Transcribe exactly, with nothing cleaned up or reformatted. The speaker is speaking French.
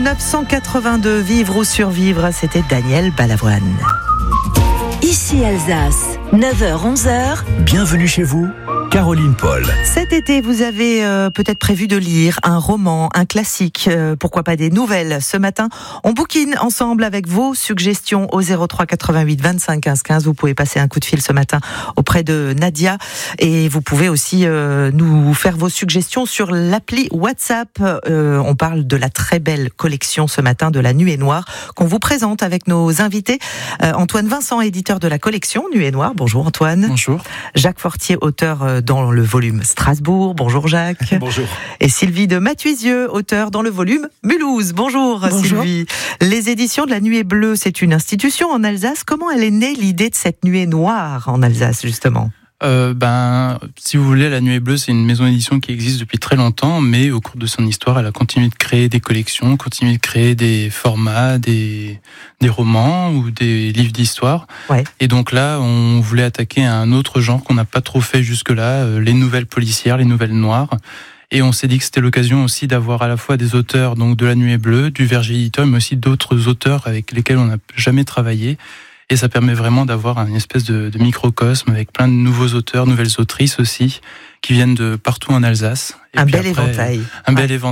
neuf cent quatre-vingt-deux, Vivre ou survivre, c'était Daniel Balavoine. Ici Alsace, neuf heures onze heures. Bienvenue chez vous, Caroline Paul. Cet été, vous avez euh, peut-être prévu de lire un roman, un classique, euh, pourquoi pas des nouvelles. Ce matin, on bouquine ensemble avec vos suggestions au zéro trois quatre-vingt-huit vingt-cinq quinze quinze. Vous pouvez passer un coup de fil ce matin auprès de Nadia et vous pouvez aussi euh, nous faire vos suggestions sur l'appli WhatsApp. Euh, on parle de la très belle collection ce matin de la Nuée Noire qu'on vous présente avec nos invités. Euh, Antoine Vincent, éditeur de la collection Nuée Noire. Bonjour Antoine. Bonjour. Jacques Fortier, auteur dans le volume Strasbourg. Bonjour Jacques. Bonjour. Et Sylvie de Mathuisieux, auteur dans le volume Mulhouse. Bonjour, Bonjour Sylvie. Les éditions de la Nuée Bleue, c'est une institution en Alsace. Comment elle est née l'idée de cette Nuée Noire en Alsace justement ? Euh, ben, si vous voulez, la Nuée Bleue, c'est une maison d'édition qui existe depuis très longtemps, mais au cours de son histoire, elle a continué de créer des collections, continué de créer des formats, des, des romans ou des livres d'histoire. Ouais. Et donc là, on voulait attaquer un autre genre qu'on n'a pas trop fait jusque-là, euh, les nouvelles policières, les nouvelles noires. Et on s'est dit que c'était l'occasion aussi d'avoir à la fois des auteurs donc de la Nuée Bleue, du Verger éditeur, mais aussi d'autres auteurs avec lesquels on n'a jamais travaillé. Et ça permet vraiment d'avoir une espèce de, de microcosme avec plein de nouveaux auteurs, nouvelles autrices aussi, qui viennent de partout en Alsace. Et un puis bel après, éventail. Un ouais. bel éventail.